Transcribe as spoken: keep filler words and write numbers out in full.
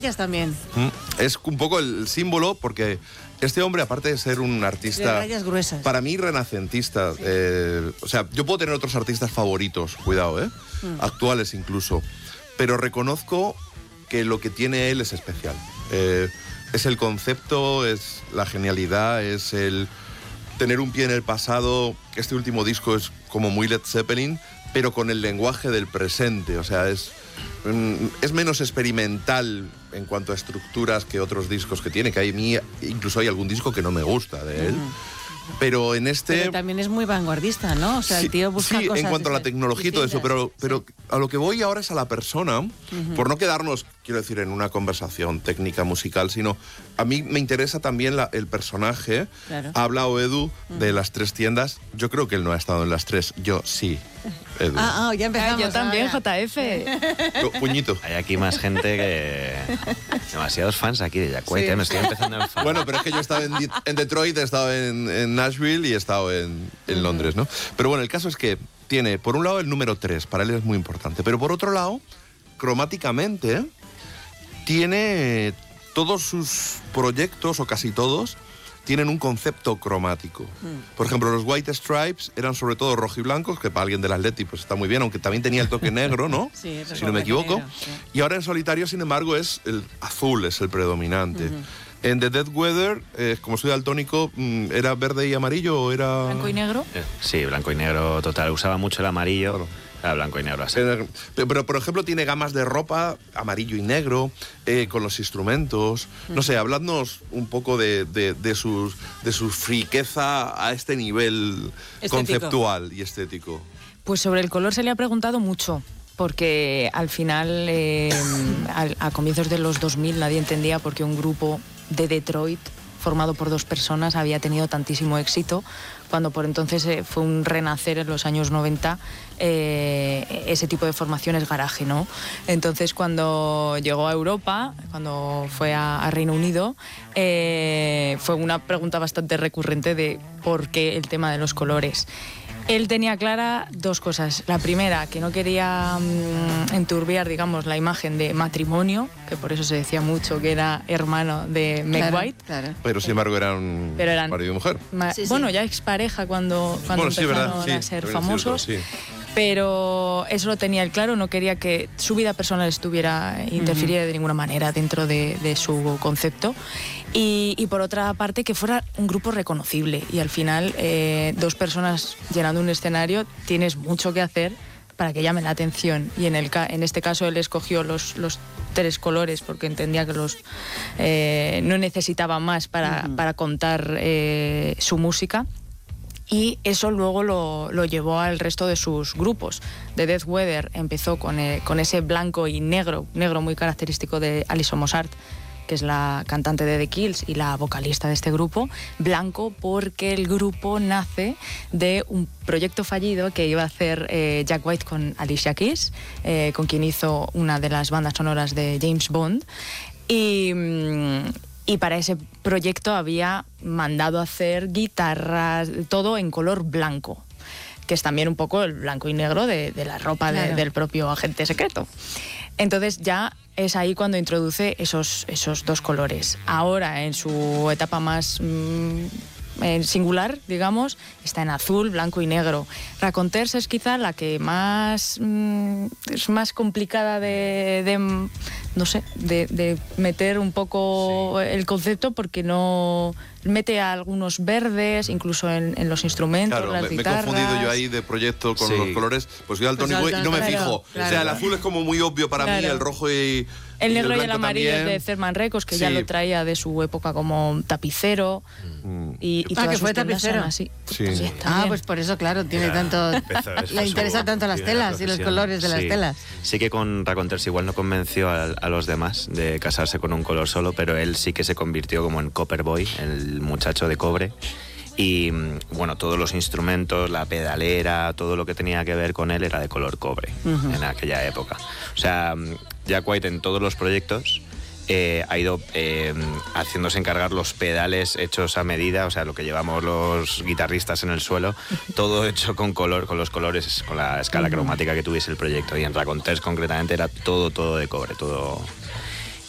Ellas también. Es un poco el símbolo porque este hombre, aparte de ser un artista... De rayas gruesas. Para mí, renacentista. Sí. Eh, o sea, yo puedo tener otros artistas favoritos, cuidado, ¿eh? Mm. Actuales incluso. Pero reconozco que lo que tiene él es especial. Eh, es el concepto, es la genialidad, es el tener un pie en el pasado. Este último disco es como muy Led Zeppelin, pero con el lenguaje del presente. O sea, es... es menos experimental en cuanto a estructuras que otros discos que tiene, que hay mí, incluso hay algún disco que no me gusta de él. Uh-huh. Pero en este... Pero también es muy vanguardista, ¿no? O sea, sí, el tío busca sí, cosas... en cuanto a la tecnología y todo eso, pero, pero sí. A lo que voy ahora es a la persona, uh-huh. Por no quedarnos, quiero decir, en una conversación técnica musical, sino a mí me interesa también la, el personaje. Claro. Ha hablado Edu uh-huh. de las tres tiendas. Yo creo que él no ha estado en las tres, yo sí. Edu. Ah, ah, ya empezamos. Ah, yo también, ahora. J F. Puñito. Hay aquí más gente que... Demasiados fans aquí de Jack White, sí. ¿eh? Me estoy empezando a enfadar. Bueno, pero es que yo he estado en, en Detroit, he estado en, en Nashville y he estado en, en uh-huh. Londres, ¿no? Pero bueno, el caso es que tiene, por un lado, el número tres, para él es muy importante, pero por otro lado, cromáticamente, tiene todos sus proyectos, o casi todos, tienen un concepto cromático. Mm. Por ejemplo, los White Stripes eran sobre todo rojo y blancos, que para alguien del Atleti pues está muy bien, aunque también tenía el toque negro, ¿no? Sí, si no me equivoco. Negro, sí. Y ahora en solitario, sin embargo, es el azul, es el predominante. Uh-huh. En The Dead Weather, eh, como soy daltónico, ¿era verde y amarillo o era...? ¿Blanco y negro? Eh, sí, blanco y negro total. Usaba mucho el amarillo. Claro. Era blanco y negro así. Pero, pero, por ejemplo, tiene gamas de ropa amarillo y negro, eh, con los instrumentos. Mm. No sé, habladnos un poco de, de, de, sus, de su friqueza a este nivel estético. Conceptual y estético. Pues sobre el color se le ha preguntado mucho, porque al final, eh, a, a comienzos de los dos mil, nadie entendía por qué un grupo de Detroit formado por dos personas había tenido tantísimo éxito, cuando por entonces eh, fue un renacer en los años noventa, eh, ese tipo de formaciones garaje, ¿no? Entonces cuando llegó a Europa, cuando fue a, a Reino Unido, eh, fue una pregunta bastante recurrente de por qué el tema de los colores. Él tenía clara dos cosas. La primera, que no quería mmm, enturbiar, digamos, la imagen de matrimonio, que por eso se decía mucho que era hermano de Meg claro, White. Claro. Pero sin embargo eran, Pero eran marido y mujer. Ma- sí, bueno, sí. Ya expareja cuando, cuando bueno, sí, empezaron verdad, a sí, ser famosos. Cierto, sí. Pero eso lo tenía él claro, no quería que su vida personal estuviera interfiriera uh-huh. de ninguna manera dentro de, de su concepto. Y, y por otra parte, que fuera un grupo reconocible. Y al final, eh, dos personas llenando un escenario, tienes mucho que hacer para que llamen la atención. Y en, el ca- en este caso él escogió los, los tres colores porque entendía que los eh, no necesitaba más para, uh-huh. para contar eh, su música. Y eso luego lo, lo llevó al resto de sus grupos. The Dead Weather empezó con, eh, con ese blanco y negro, negro muy característico de Alison Mosshart, que es la cantante de The Kills y la vocalista de este grupo. Blanco porque el grupo nace de un proyecto fallido que iba a hacer eh, Jack White con Alicia Keys, eh, con quien hizo una de las bandas sonoras de James Bond. Y... Mmm, Y para ese proyecto había mandado hacer guitarras, todo en color blanco, que es también un poco el blanco y negro de, de la ropa claro. de, del propio agente secreto. Entonces ya es ahí cuando introduce esos, esos dos colores. Ahora, en su etapa más mmm, en singular, digamos, está en azul, blanco y negro. Raconteurs es quizá la que más mmm, es más complicada de, de no sé, de, de meter un poco sí. el concepto, porque no mete a algunos verdes, incluso en, en los instrumentos, claro, las me, guitarras. Me he confundido yo ahí de proyecto con sí. los colores, pues soy daltónico pues y no me claro, fijo. Claro, o sea, el claro. azul es como muy obvio para claro. mí, el rojo y el negro y el, y el amarillo también. De Cerman Records, que sí. ya lo traía de su época como tapicero. Mm. Y, y ah, que fue tapicero. Así. Sí. Sí, ah, pues por eso, claro, tiene ya, tanto... Le interesa tanto las telas y los colores de sí. las telas. Sí que con Raconteurs igual no convenció a, a los demás de casarse con un color solo, pero él sí que se convirtió como en Copper Boy, el muchacho de cobre. Y bueno, todos los instrumentos, la pedalera, todo lo que tenía que ver con él era de color cobre uh-huh. en aquella época. O sea, Jack White en todos los proyectos eh, ha ido eh, haciéndose encargar los pedales hechos a medida, o sea, lo que llevamos los guitarristas en el suelo, todo hecho con color, con los colores, con la escala uh-huh. cromática que tuviese el proyecto. Y en Raconteurs concretamente era todo, todo de cobre, todo...